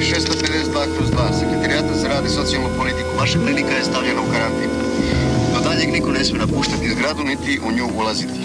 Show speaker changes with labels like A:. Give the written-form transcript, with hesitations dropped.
A: 652/2, Sekretarijata za rad i socijalnu politiku. Vaša klinika je stavljena u karantin. Do daljeg niko ne smije napuštati zgradu, niti u nju ulaziti.